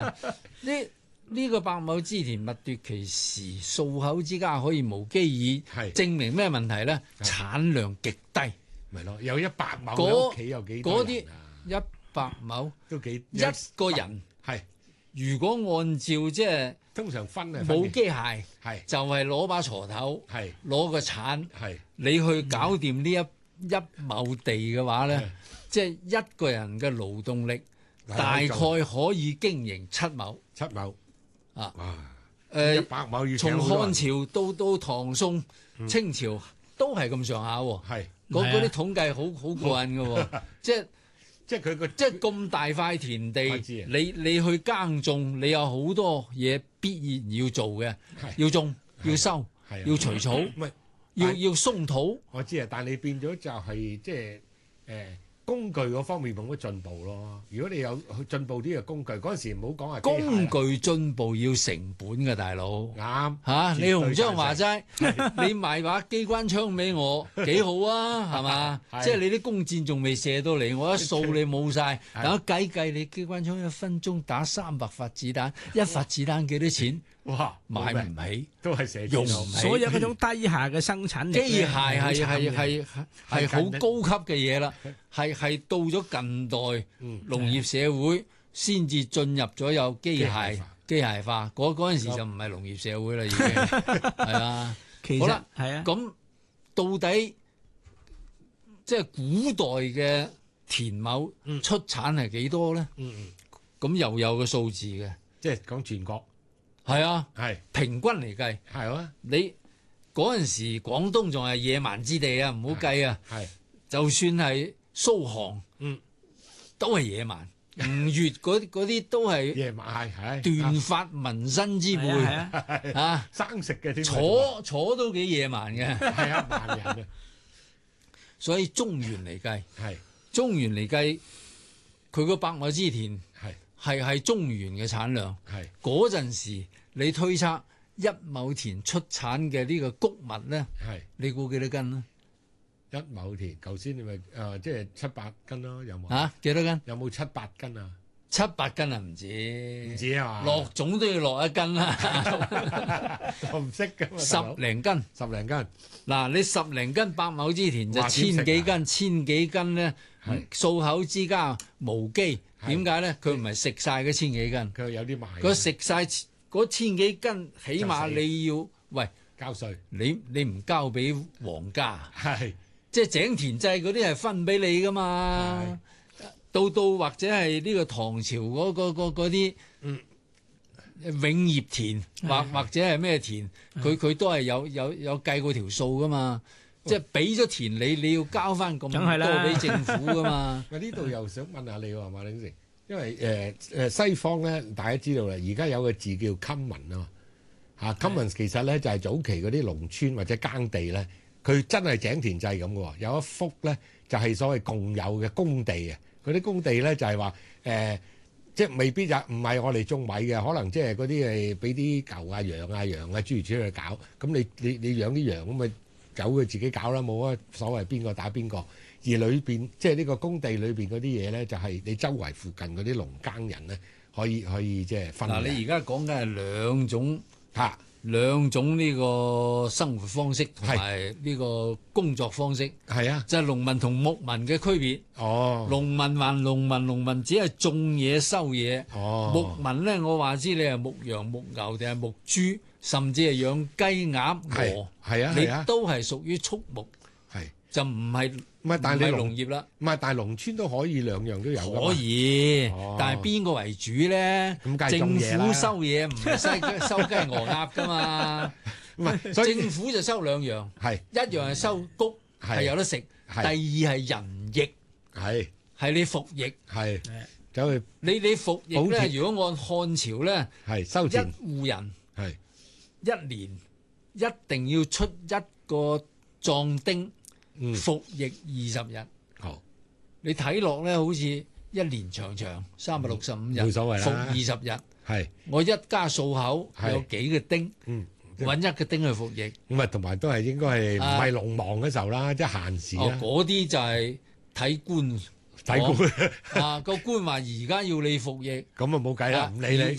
呢個百畝之田物奪其時，數口之家可以無機矣，證明咩問題咧？產量極低， 咪咯，有100畝屋企有幾多人啊 ？100畝都幾一個人係。 如果按照即係通常分係冇機械， 係就係攞把鋤頭， 係攞個鏟， 係你去搞掂呢一畝地嘅話咧，即係一個人嘅勞動力大概可以經營7畝。 7畝啊！ 哇！100畝要從漢朝到唐宋、清朝都係咁上下喎。 係嗰啲統計好過癮嘅喎，即係佢個即係咁大塊田地，你去耕種，你有好多嘢必然要做嘅，要種、要收、要除草，要鬆土。 我知啊，但你變咗就係即係工具嗰方面冇乜進步咯。如果你有進步啲嘅工具，嗰陣時唔好講話工具進步要成本嘅，大佬。 啱嚇，李鴻章話齋，你賣把機關槍俾我幾好啊，係嘛？即係你啲弓箭仲未射到嚟，我一掃你冇晒。等我計你機關槍1分鐘打300發子彈，一發子彈幾多錢？ 哇！ 買唔起， 都係射用唔起。 所有嗰種低下嘅生產力， 機械係好高級嘅嘢啦，係到咗近代農業社會先至進入咗有機械化。嗰陣時就唔係農業社會啦，已經係啊。好啦，係啊。咁到底即係古代嘅田畝出產係幾多咧？咁又有個數字嘅， 即係講全國。 係啊， 係平均嚟計， 係啊。你嗰陣時廣東仲係野蠻之地啊，唔好計啊。 係， 就算係蘇杭，都係野蠻。吳越嗰啲都係野蠻，係斷髮紋身之輩啊， 生食嘅添。 楚都幾野蠻嘅， 係啊，蠻人啊。 所以中原嚟計， 係中原嚟計，佢個百畝之田係中原嘅產量。 係嗰陣時。你推測1畝田出產嘅呢個穀物咧，你估幾多斤咧 ？1畝田，頭先你咪即係700斤咯，有冇？ 嚇幾多斤？ 有冇700斤啊 ？700斤啊，唔止啊嘛？ 落種都要落1斤啦。 我唔識㗎嘛。 10零斤。嗱，你10零斤百畝之田就千幾斤咧，數口之家無機。點解咧？佢唔係食晒嗰千幾斤， 佢有啲賣。 佢食晒嗰千幾斤，起碼你要交稅。 你唔交俾皇家， 係即係井田制嗰啲係分俾你噶嘛。到或者係呢個唐朝嗰啲永業田，或者係咩田，佢都係有計過條數噶嘛。即係俾咗田你要交翻咁多俾政府噶嘛。 呢度又想問下你喎，馬鼎盛，因為西方咧，大家知道啦，而家有個字叫 common 啊嘛。common 其實咧就係早期嗰啲農村或者耕地咧，佢真係井田制咁嘅喎。有一幅咧就係所謂共有嘅工地啊。嗰啲工地咧就係話即係未必就唔係我哋種米嘅，可能即係嗰啲係俾啲牛啊、羊啊諸如此類去搞。咁你養啲羊咁咪狗佢自己搞啦，冇乜所謂邊個打邊個。而裏邊即係呢個工地裏邊嗰啲嘢咧，就係你周圍附近嗰啲農耕人咧，可以即係分。 嗱，你而家講緊係兩種呢個生活方式同埋呢個工作方式。 係啊， 就係農民同牧民嘅區別。農民還農民只係種嘢收嘢。牧民咧，我話知你係牧羊牧牛定係牧豬，甚至係養雞鴨鵝。係啊，你都係屬於畜牧。就唔係但係農業啦。 唔係，但係農村都可以兩樣都有。 可以，但係邊個為主咧？政府收嘢唔係收雞鵝鴨噶嘛。唔係，政府就收兩樣。一樣係收穀，係有得食。第二係人役，係你服役。 走去你服役咧，如果按漢朝咧， 收錢一戶人一年一定要出一個壯丁。服役20日，你睇落咧好似一年長365日， 冇所謂啦， 服20日，我一家數口有幾個丁，揾一個丁去服役。 咁啊，同埋都係應該係唔係農忙嘅時候啦，即係閒時啦。 嗰啲就係睇官。個官話而家要你服役， 咁啊冇計啦，唔理你。